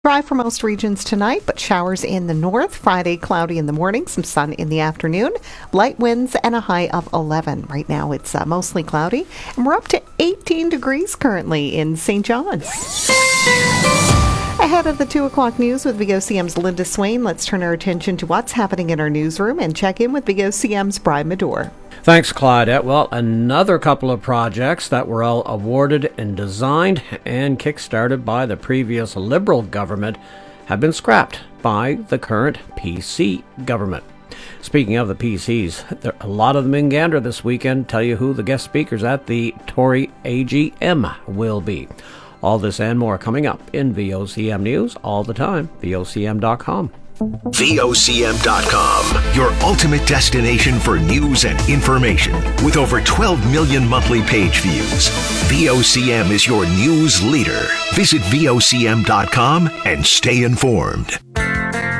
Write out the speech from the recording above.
Dry for most regions tonight, but showers in the north. Friday, cloudy in the morning, some sun in the afternoon, light winds, and a high of 11. Right now, it's mostly cloudy, and we're up to 18 degrees currently in St. John's. Ahead of the 2 o'clock news with VOCM's Linda Swain, let's turn our attention to what's happening in our newsroom and check in with VOCM's Brian Medore. Thanks, Claudette. Well, another couple of projects that were all awarded and designed and kick-started by the previous Liberal government have been scrapped by the current PC government. Speaking of the PCs, a lot of them in Gander this weekend. Tell you who the guest speakers at the Tory AGM will be. All this and more coming up in VOCM News all the time. VOCM.com. VOCM.com, your ultimate destination for news and information. With over 12 million monthly page views, VOCM is your news leader. Visit VOCM.com and stay informed.